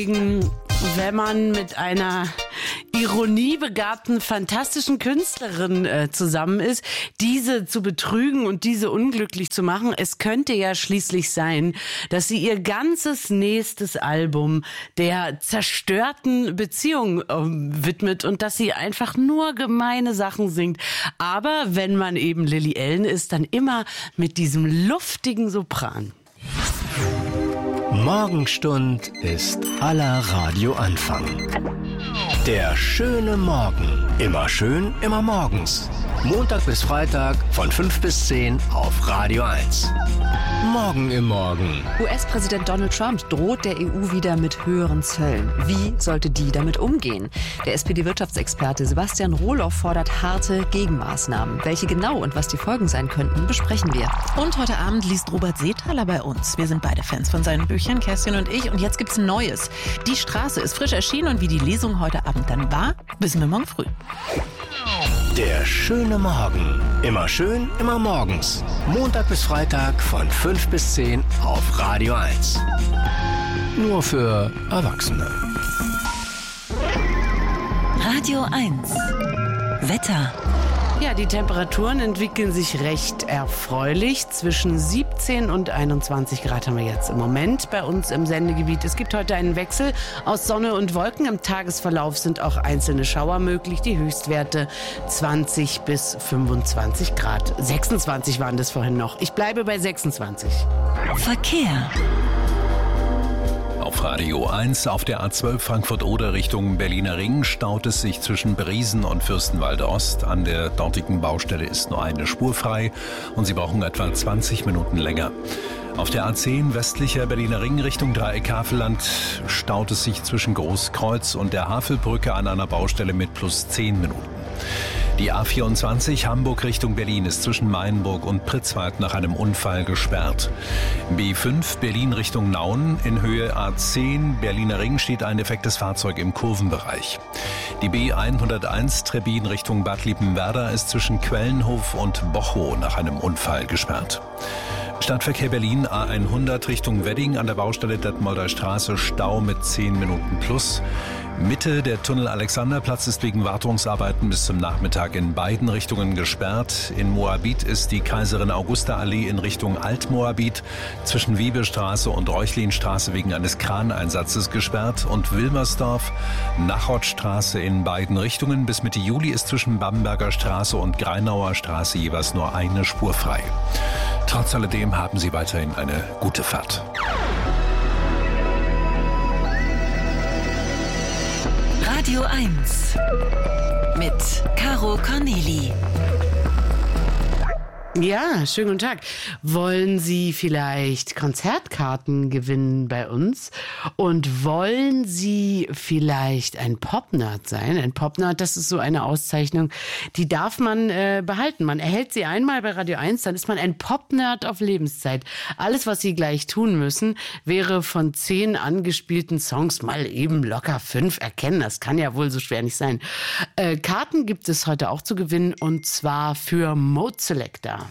Wenn man mit einer ironiebegabten, fantastischen Künstlerin zusammen ist, diese zu betrügen und diese unglücklich zu machen, es könnte ja schließlich sein, dass sie ihr ganzes nächstes Album der zerstörten Beziehung widmet und dass sie einfach nur gemeine Sachen singt. Aber wenn man eben Lily Allen ist, dann immer mit diesem luftigen Sopran. Morgenstund ist aller Radioanfang. Der schöne Morgen. Immer schön, immer morgens. Montag bis Freitag von 5 bis 10 auf Radio 1. Morgen im Morgen. US-Präsident Donald Trump droht der EU wieder mit höheren Zöllen. Wie sollte die damit umgehen? Der SPD-Wirtschaftsexperte Sebastian Rohloff fordert harte Gegenmaßnahmen. Welche genau und was die Folgen sein könnten, besprechen wir. Und heute Abend liest Robert Seethaler bei uns. Wir sind beide Fans von seinen Büchern, Kerstin und ich. Und jetzt gibt's ein neues. Die Straße ist frisch erschienen und wie die Lesung heute Abend dann war, wissen wir morgen früh. Der schöne Morgen. Immer schön, immer morgens. Montag bis Freitag von 5 bis 10 auf Radio 1. Nur für Erwachsene. Radio 1. Wetter. Ja, die Temperaturen entwickeln sich recht erfreulich. Zwischen 17 und 21 Grad haben wir jetzt im Moment bei uns im Sendegebiet. Es gibt heute einen Wechsel aus Sonne und Wolken. Im Tagesverlauf sind auch einzelne Schauer möglich. Die Höchstwerte 20 bis 25 Grad. 26 waren das vorhin noch. Ich bleibe bei 26. Verkehr. Auf Radio 1 auf der A12 Frankfurt-Oder Richtung Berliner Ring staut es sich zwischen Briesen und Fürstenwalde Ost. An der dortigen Baustelle ist nur eine Spur frei und Sie brauchen etwa 20 Minuten länger. Auf der A10 westlicher Berliner Ring Richtung Dreieck Havelland staut es sich zwischen Großkreuz und der Havelbrücke an einer Baustelle mit plus 10 Minuten. Die A24 Hamburg Richtung Berlin ist zwischen Mainburg und Pritzwalk nach einem Unfall gesperrt. B5 Berlin Richtung Nauen in Höhe A10 Berliner Ring steht ein defektes Fahrzeug im Kurvenbereich. Die B101 Trebbin Richtung Bad Liebenwerda ist zwischen Quellenhof und Bochow nach einem Unfall gesperrt. Stadtverkehr Berlin A100 Richtung Wedding an der Baustelle Detmolder Straße Stau mit 10 Minuten plus. Mitte der Tunnel Alexanderplatz ist wegen Wartungsarbeiten bis zum Nachmittag in beiden Richtungen gesperrt. In Moabit ist die Kaiserin Augusta Allee in Richtung Altmoabit zwischen Wiebestraße und Reuchlinstraße wegen eines Kraneinsatzes gesperrt und Wilmersdorf Nachottstraße in beiden Richtungen. Bis Mitte Juli ist zwischen Bamberger Straße und Greinauer Straße jeweils nur eine Spur frei. Trotz alledem haben Sie weiterhin eine gute Fahrt. Radio 1 mit Caro Corneli. Ja, schönen guten Tag. Wollen Sie vielleicht Konzertkarten gewinnen bei uns? Und wollen Sie vielleicht ein Popnerd sein? Ein Popnerd, das ist so eine Auszeichnung, die darf man behalten. Man erhält sie einmal bei Radio 1, dann ist man ein Popnerd auf Lebenszeit. Alles, was Sie gleich tun müssen, wäre von 10 angespielten Songs mal eben locker 5 erkennen. Das kann ja wohl so schwer nicht sein. Karten gibt es heute auch zu gewinnen und zwar für Mode Selector.